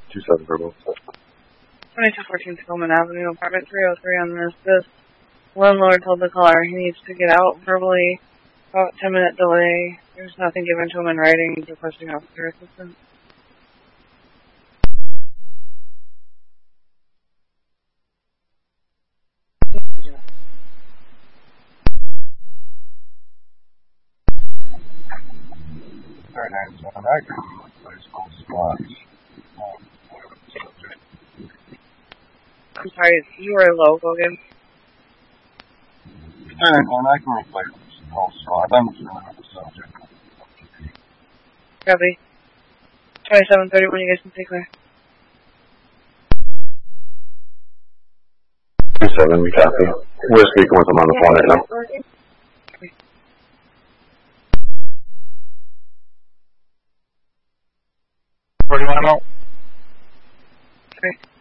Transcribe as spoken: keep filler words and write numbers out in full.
two seven Verbal. twenty-two fourteen Spillman Avenue, apartment three oh three on this. This landlord told the caller he needs to get out verbally. About ten minute delay. There's nothing given to him in writing. He's requesting officer assistance. Third name is on record. Place called Spots. I'm sorry, you were low, Logan. Third one, I can replace the whole spot. I'm familiar with the subject. Copy. twenty-seven thirty-one, you guys can stay clear. two seven, we copy. We're speaking with them on the phone right now. Where do you want to know? Okay.